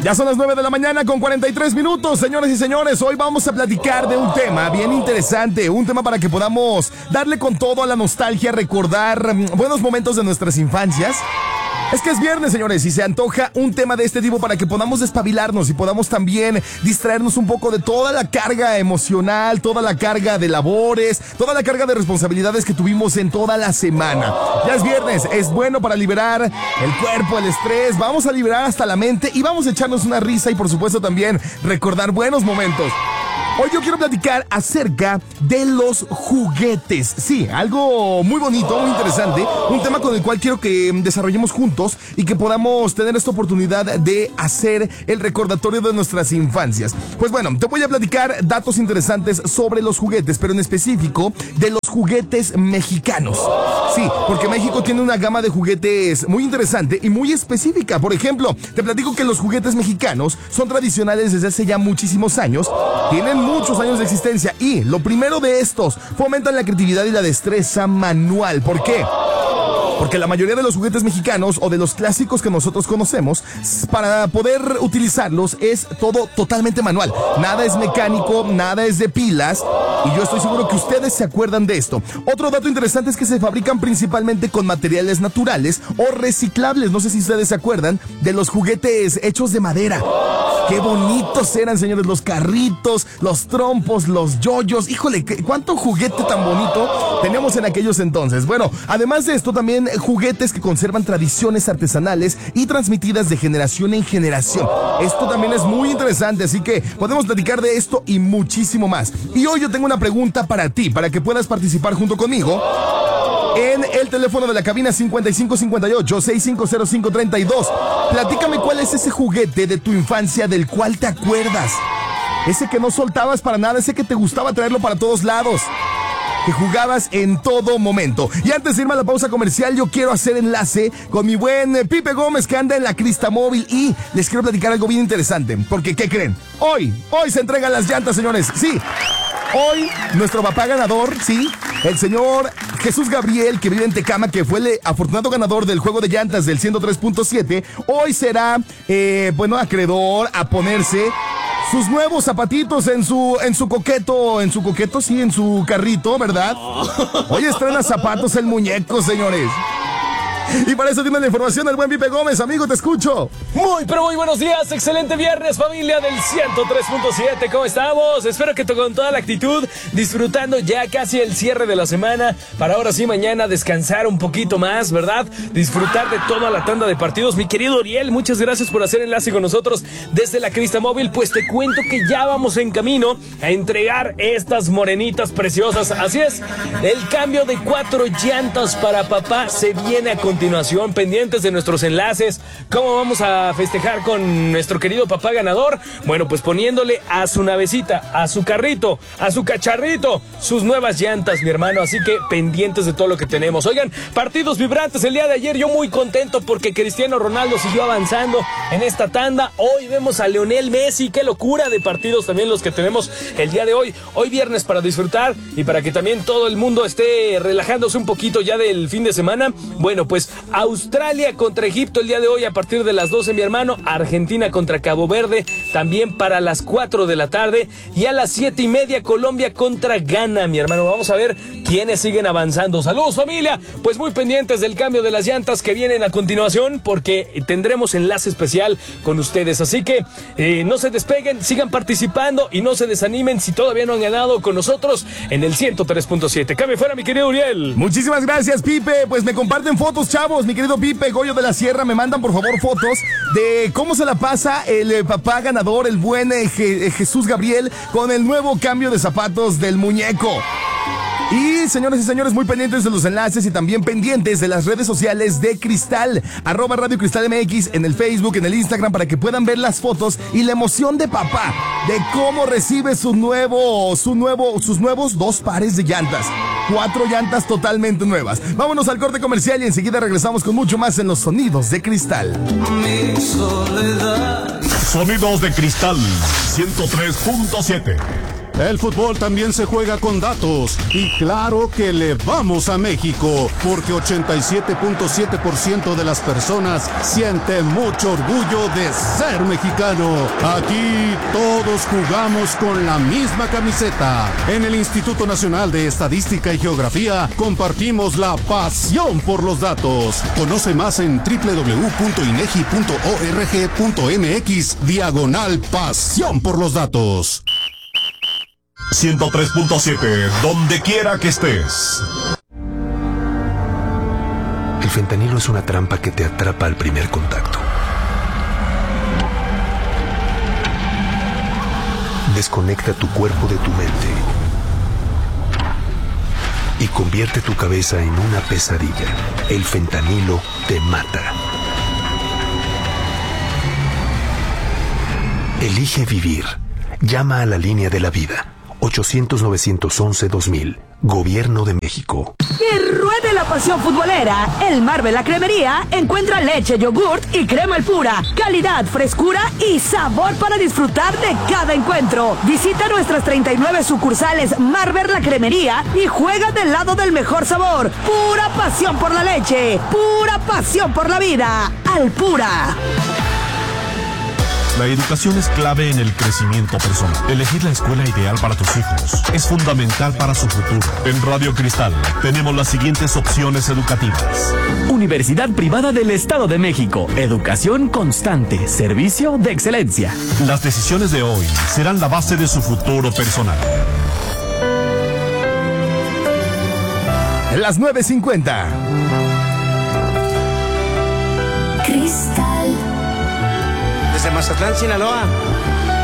Ya son las 9 de la mañana con 43 minutos, señores y señores. Hoy vamos a platicar de un tema bien interesante, un tema para que podamos darle con todo a la nostalgia, recordar buenos momentos de nuestras infancias. Es que es viernes, señores, y se antoja un tema de este tipo para que podamos despabilarnos y podamos también distraernos un poco de toda la carga emocional, toda la carga de labores, toda la carga de responsabilidades que tuvimos en toda la semana. Ya es viernes, es bueno para liberar el cuerpo, el estrés, vamos a liberar hasta la mente y vamos a echarnos una risa y por supuesto también recordar buenos momentos. Hoy yo quiero platicar acerca de los juguetes. Sí, algo muy bonito, muy interesante. Un tema con el cual quiero que desarrollemos juntos y que podamos tener esta oportunidad de hacer el recordatorio de nuestras infancias. Pues bueno, te voy a platicar datos interesantes sobre los juguetes, pero en específico de los juguetes mexicanos. Sí, porque México tiene una gama de juguetes muy interesante y muy específica. Por ejemplo, te platico que los juguetes mexicanos son tradicionales desde hace ya muchísimos años. Tienen muchos años de existencia y lo primero de estos fomentan la creatividad y la destreza manual. ¿Por qué? Porque la mayoría de los juguetes mexicanos o de los clásicos que nosotros conocemos, para poder utilizarlos es todo totalmente manual. Nada es mecánico, nada es de pilas. Y yo estoy seguro que ustedes se acuerdan de esto. Otro dato interesante es que se fabrican principalmente con materiales naturales o reciclables. No sé si ustedes se acuerdan de los juguetes hechos de madera. Qué bonitos eran, señores, los carritos, los trompos, los yoyos. Híjole, cuánto juguete tan bonito teníamos en aquellos entonces. Bueno, además de esto, también juguetes que conservan tradiciones artesanales y transmitidas de generación en generación. Esto también es muy interesante, así que podemos platicar de esto y muchísimo más. Y hoy yo tengo una pregunta para ti, para que puedas participar junto conmigo en el teléfono de la cabina 5558-650532. Platícame cuál es ese juguete de tu infancia del cual te acuerdas. Ese que no soltabas para nada, ese que te gustaba traerlo para todos lados, que jugabas en todo momento. Y antes de irme a la pausa comercial, yo quiero hacer enlace con mi buen Pipe Gómez, que anda en la Cristamóvil, y les quiero platicar algo bien interesante, porque ¿qué creen? Hoy se entregan las llantas, señores. Sí, hoy nuestro papá ganador, sí, el señor Jesús Gabriel, que vive en Tecama, que fue el afortunado ganador del juego de llantas del 103.7, hoy será, acreedor a ponerse sus nuevos zapatitos en su coqueto, sí, en su carrito, ¿verdad? Hoy estrena zapatos el muñeco, señores. Y para eso tiene la información el buen Pipe Gómez. Amigo, te escucho. Muy buenos días. Excelente viernes, familia del 103.7. ¿Cómo estamos? Espero que con toda la actitud, disfrutando ya casi el cierre de la semana, para ahora sí mañana descansar un poquito más, ¿verdad? Disfrutar de toda la tanda de partidos. Mi querido Uriel, muchas gracias por hacer enlace con nosotros desde la Cristamóvil. Pues te cuento que ya vamos en camino a entregar estas morenitas preciosas. Así es, el cambio de 4 llantas para papá se viene a continuación, pendientes de nuestros enlaces. ¿Cómo vamos a festejar con nuestro querido papá ganador? Bueno, pues poniéndole a su navecita, a su carrito, a su cacharrito, sus nuevas llantas, mi hermano. Así que pendientes de todo lo que tenemos. Oigan, partidos vibrantes el día de ayer. Yo muy contento porque Cristiano Ronaldo siguió avanzando en esta tanda. Hoy vemos a Lionel Messi. Qué locura de partidos también los que tenemos el día de hoy. Hoy viernes para disfrutar y para que también todo el mundo esté relajándose un poquito ya del fin de semana. Bueno, pues Australia contra Egipto el día de hoy a partir de las 12, mi hermano. Argentina contra Cabo Verde también para las 4 de la tarde. Y a las 7:30 Colombia contra Ghana, mi hermano. Vamos a ver quiénes siguen avanzando. Saludos, familia. Pues muy pendientes del cambio de las llantas que vienen a continuación, porque tendremos enlace especial con ustedes. Así que no se despeguen, sigan participando y no se desanimen si todavía no han ganado con nosotros en el 103.7. Cambio fuera, mi querido Uriel. Muchísimas gracias, Pipe. Pues me comparten fotos, chavos. Mi querido Pipe, Goyo de la Sierra, me mandan por favor fotos de cómo se la pasa el papá ganador, el buen Jesús Gabriel, con el nuevo cambio de zapatos del muñeco. Y señores y señores, muy pendientes de los enlaces y también pendientes de las redes sociales de Cristal, @Radio Cristal MX en el Facebook, en el Instagram, para que puedan ver las fotos y la emoción de papá, de cómo recibe sus nuevos 2 pares de llantas. 4 llantas totalmente nuevas. Vámonos al corte comercial y enseguida regresamos con mucho más en los Sonidos de Cristal. Mi soledad. Sonidos de Cristal 103.7. El fútbol también se juega con datos. Y claro que le vamos a México, porque 87.7% de las personas siente mucho orgullo de ser mexicano. Aquí todos jugamos con la misma camiseta. En el Instituto Nacional de Estadística y Geografía compartimos la pasión por los datos. Conoce más en www.inegi.org.mx/pasión por los datos. 103.7, donde quiera que estés. El fentanilo es una trampa que te atrapa al primer contacto. Desconecta tu cuerpo de tu mente y convierte tu cabeza en una pesadilla. El fentanilo te mata. Elige vivir. Llama a la línea de la vida. 800-911-2000. Gobierno de México. Que ruede la pasión futbolera. El Marvel La Cremería encuentra leche, yogurt y crema El Pura. Calidad, frescura y sabor para disfrutar de cada encuentro. Visita nuestras 39 sucursales Marvel La Cremería y juega del lado del mejor sabor. Pura pasión por la leche. Pura pasión por la vida. Al Pura. La educación es clave en el crecimiento personal. Elegir la escuela ideal para tus hijos es fundamental para su futuro. En Radio Cristal tenemos las siguientes opciones educativas. Universidad Privada del Estado de México. Educación constante. Servicio de excelencia. Las decisiones de hoy serán la base de su futuro personal. Las 9:50. Cristal. Desde Mazatlán, Sinaloa,